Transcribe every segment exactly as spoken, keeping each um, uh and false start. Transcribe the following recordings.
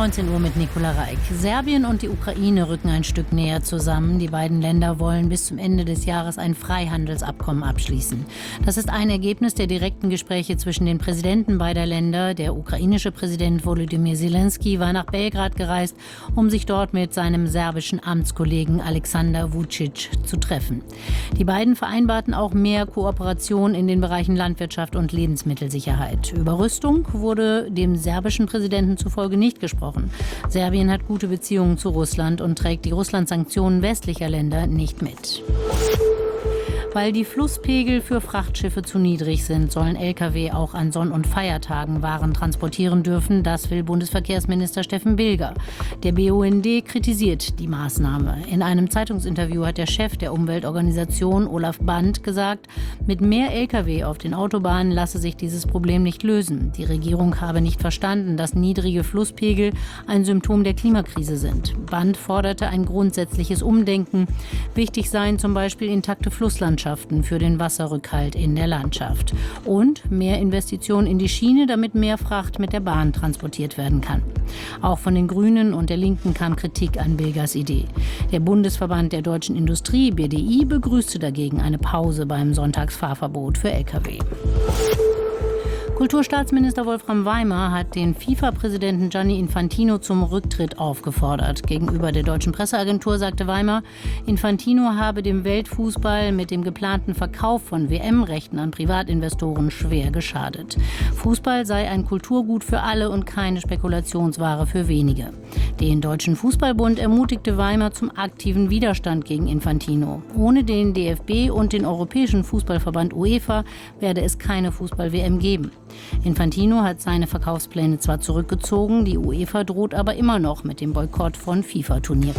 neunzehn Uhr mit Nicola Reik. Serbien und die Ukraine rücken ein Stück näher zusammen. Die beiden Länder wollen bis zum Ende des Jahres ein Freihandelsabkommen abschließen. Das ist ein Ergebnis der direkten Gespräche zwischen den Präsidenten beider Länder. Der ukrainische Präsident Volodymyr Zelensky war nach Belgrad gereist, um sich dort mit seinem serbischen Amtskollegen Alexander Vučić zu treffen. Die beiden vereinbarten auch mehr Kooperation in den Bereichen Landwirtschaft und Lebensmittelsicherheit. Über Rüstung wurde dem serbischen Präsidenten zufolge nicht gesprochen. Serbien hat gute Beziehungen zu Russland und trägt die Russland-Sanktionen westlicher Länder nicht mit. Weil die Flusspegel für Frachtschiffe zu niedrig sind, sollen L K W auch an Sonn- und Feiertagen Waren transportieren dürfen. Das will Bundesverkehrsminister Steffen Bilger. Der B U N D kritisiert die Maßnahme. In einem Zeitungsinterview hat der Chef der Umweltorganisation, Olaf Band, gesagt, mit mehr L K W auf den Autobahnen lasse sich dieses Problem nicht lösen. Die Regierung habe nicht verstanden, dass niedrige Flusspegel ein Symptom der Klimakrise sind. Band forderte ein grundsätzliches Umdenken. Wichtig seien zum Beispiel intakte Flusslandschaften für den Wasserrückhalt in der Landschaft. Und mehr Investitionen in die Schiene, damit mehr Fracht mit der Bahn transportiert werden kann. Auch von den Grünen und der Linken kam Kritik an Bilgers Idee. Der Bundesverband der deutschen Industrie, B D I, begrüßte dagegen eine Pause beim Sonntagsfahrverbot für L K W. Kulturstaatsminister Wolfram Weimer hat den FIFA-Präsidenten Gianni Infantino zum Rücktritt aufgefordert. Gegenüber der deutschen Presseagentur sagte Weimer, Infantino habe dem Weltfußball mit dem geplanten Verkauf von W M-Rechten an Privatinvestoren schwer geschadet. Fußball sei ein Kulturgut für alle und keine Spekulationsware für wenige. Den Deutschen Fußballbund ermutigte Weimer zum aktiven Widerstand gegen Infantino. Ohne den D F B und den Europäischen Fußballverband UEFA werde es keine Fußball-W M geben. Infantino hat seine Verkaufspläne zwar zurückgezogen, die UEFA droht aber immer noch mit dem Boykott von FIFA-Turnieren.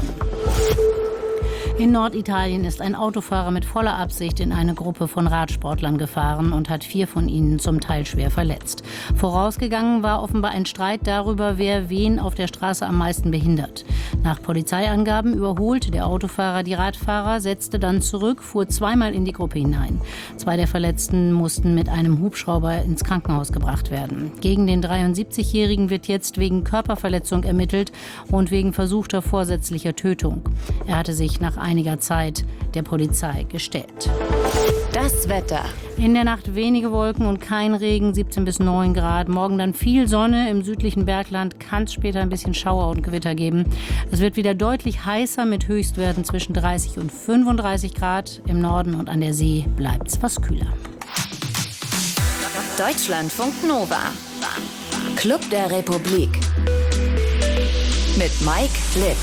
In Norditalien ist ein Autofahrer mit voller Absicht in eine Gruppe von Radsportlern gefahren und hat vier von ihnen zum Teil schwer verletzt. Vorausgegangen war offenbar ein Streit darüber, wer wen auf der Straße am meisten behindert. Nach Polizeiangaben überholte der Autofahrer die Radfahrer, setzte dann zurück, fuhr zweimal in die Gruppe hinein. Zwei der Verletzten mussten mit einem Hubschrauber ins Krankenhaus gebracht werden. Gegen den dreiundsiebzigjährigen wird jetzt wegen Körperverletzung ermittelt und wegen versuchter vorsätzlicher Tötung. Er hatte sich nach einiger Zeit der Polizei gestellt. Das Wetter. In der Nacht wenige Wolken und kein Regen, siebzehn bis neun Grad. Morgen dann viel Sonne. Im südlichen Bergland kann es später ein bisschen Schauer und Gewitter geben. Es wird wieder deutlich heißer mit Höchstwerten zwischen dreißig und fünfunddreißig Grad. Im Norden und an der See bleibt es was kühler. Deutschlandfunk Nova. Club der Republik. Mit Mike Litt.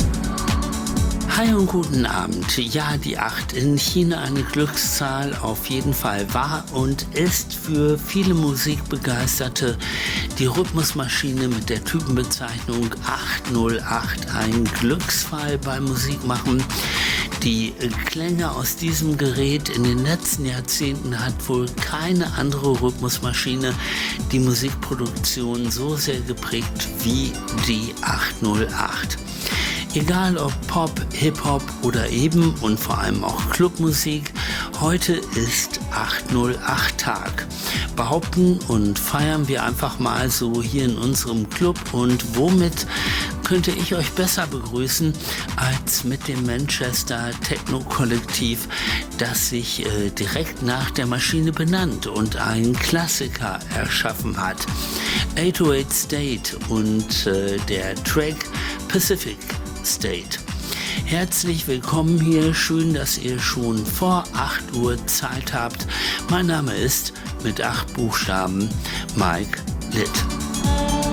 Hi und guten Abend. Ja, die acht in China eine Glückszahl auf jeden Fall war und ist für viele Musikbegeisterte die Rhythmusmaschine mit der Typenbezeichnung acht null acht ein Glücksfall beim Musikmachen. Die Klänge aus diesem Gerät in den letzten Jahrzehnten hat wohl keine andere Rhythmusmaschine die Musikproduktion so sehr geprägt wie die acht null acht. Egal ob Pop, Hip-Hop oder eben und vor allem auch Clubmusik, heute ist acht null acht Tag. Behaupten und feiern wir einfach mal so hier in unserem Club und womit könnte ich euch besser begrüßen als mit dem Manchester Techno-Kollektiv, das sich äh, direkt nach der Maschine benannt und einen Klassiker erschaffen hat. achthundertacht State und äh, der Track Pacific State. Herzlich willkommen hier, schön, dass ihr schon vor acht Uhr Zeit habt. Mein Name ist mit acht Buchstaben Mike Litt.